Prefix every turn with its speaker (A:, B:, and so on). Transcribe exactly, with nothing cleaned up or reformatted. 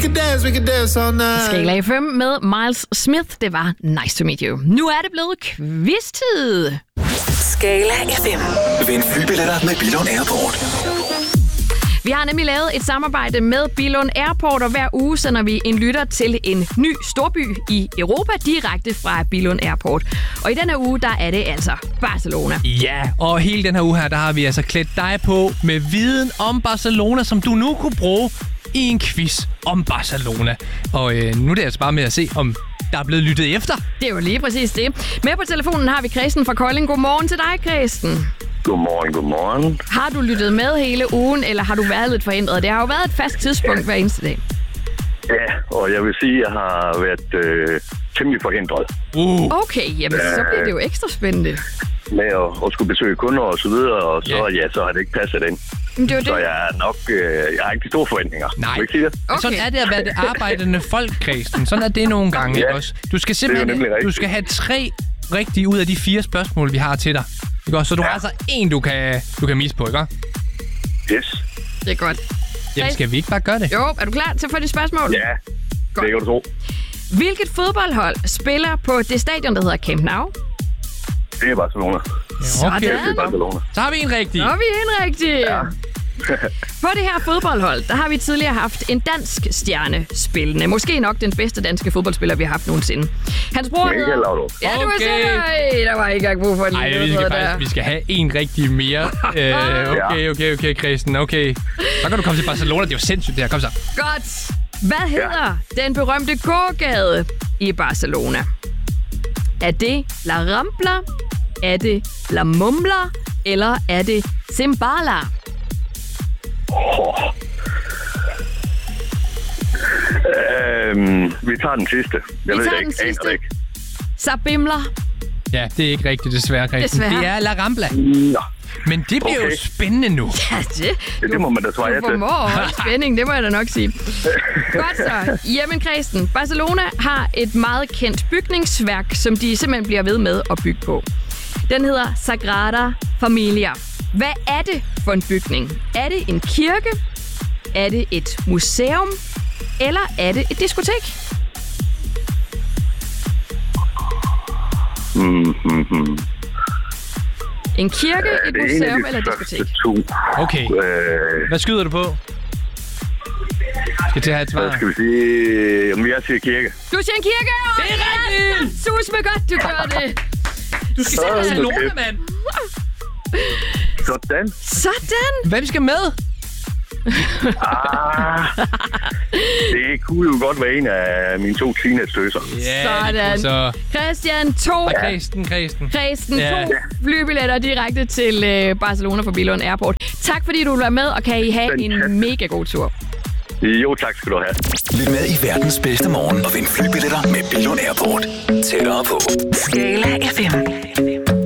A: can dance, we can dance all night.
B: Skala F M med Miles Smith. Det var Nice to meet you. Nu er det blevet quiz-tid.
C: Skala F M.
D: Vind flybilletter med Billund Airport.
B: Vi har nemlig lavet et samarbejde med Billund Airport, og hver uge sender vi en lytter til en ny storby i Europa direkte fra Billund Airport. Og i denne uge, der er det altså Barcelona.
E: Ja, og hele den her uge her, der har vi altså klædt dig på med viden om Barcelona, som du nu kunne bruge i en quiz om Barcelona. Og øh, nu er det altså bare med at se, om der er blevet lyttet efter.
B: Det er jo lige præcis det. Med på telefonen har vi Kristen fra Kolding. Godmorgen til dig, Kristen.
F: Godmorgen, godmorgen.
B: Har du lyttet med hele ugen, eller har du været lidt forhindret? Det har jo været et fast tidspunkt ja. hver eneste dag.
F: Ja, og jeg vil sige, at jeg har været øh, temmelig forhindret.
E: Uh.
B: Okay, jamen ja. så bliver det jo ekstra spændende.
F: Med at, at skulle besøge kunder og så videre, og så,
E: yeah.
F: ja, så har det ikke passet ind.
B: Det det.
F: Så jeg er nok øh, jeg har ikke de store forventninger.
E: Nej,
F: ikke sige det?
B: Okay.
E: Sådan er det at være det arbejdende folk, Kristen. Sådan er det nogle gange,
F: ja.
E: ikke også? Du skal simpelthen du skal have tre rigtige ud af de fire spørgsmål, vi har til dig. Ikke også? Så du ja. har altså en, du kan, du kan misse på, ikke?
F: Yes.
B: Det er godt.
E: Jamen, skal vi ikke bare gøre det?
B: Jo, er du klar til at få det spørgsmål?
F: Ja, godt. Det kan du tro.
B: Hvilket fodboldhold spiller på det stadion, der hedder Camp Nou?
F: Det er Barcelona.
B: Sådan.
F: Det er Barcelona.
E: Så har vi en rigtig.
B: Så har vi en rigtig.
F: Ja.
B: På det her fodboldhold, der har vi tidligere haft en dansk stjerne spillende. Måske nok den bedste danske fodboldspiller, vi har haft nogensinde. Hans bror
F: Michael
B: hedder...
F: Laudrup.
B: Ja, du
E: Okay.
B: er sikker. Der var ikke engang brug for en
E: Ej,
B: lille
E: vi skal,
B: der.
E: faktisk, vi skal have en rigtig mere. øh, okay, okay, okay, Kristen. Okay. Så kan du komme til Barcelona. Det er jo sindssygt, det her. Kom så.
B: Godt. Hvad hedder ja. den berømte gågade i Barcelona? Er det La Rambla? Er det La Mumbla? Eller er det Zimbala?
F: Oh. Øhm, vi tager den sidste. Jeg
B: Vi
F: ved
B: tager
F: det
B: den
F: ikke.
B: sidste.
F: Aner det ikke.
B: Sabimla.
E: Ja, det er ikke rigtigt, desværre, Kristen.
B: Desværre.
E: Det er La Rambla.
F: Nå.
E: Men det bliver
F: Okay.
E: jo spændende nu.
B: Ja, det,
F: Ja, det må man da svare ja
B: du
F: til.
B: formår at holde spænding, det må jeg da nok sige. Godt så. Jamen Kristen, Barcelona har et meget kendt bygningsværk, som de simpelthen bliver ved med at bygge på. Den hedder Sagrada Familia. Hvad er det for en bygning? Er det en kirke? Er det et museum? Eller er det et diskotek?
F: Mm-hmm.
B: En kirke, et
F: Det er en af
B: museum
F: de
B: eller et
F: første
B: diskotek?
F: to.
E: Okay.
F: Øh,
E: Hvad skyder du på? Skal til at have et
F: så
E: svar?
F: skal vi sige, om jeg siger kirke.
B: Du siger en kirke!
E: Det er rigtigt!
B: Sus med godt, du gør det.
E: Du skal
F: Så
E: til
F: er det
E: Barcelona,
F: fedt.
E: mand.
F: Sådan.
B: Sådan.
E: Hvad vi skal med?
F: Ah, det kunne jo godt være en af mine to teenage-støser.
E: Ja,
B: Sådan.
E: så...
B: Christian, to.
E: Og Kristen, Kristen.
B: Kristen,
E: Ja.
B: to flybilletter direkte til øh, Barcelona fra Billund Airport. Tak fordi du vil være med, og kan I have en
F: Fantastisk.
B: mega god tur.
F: Jo, tak skal du have.
D: Lyt med i verdens bedste morgen og vind flybilletter med Billund Airport. Tættere på.
C: Skala F M.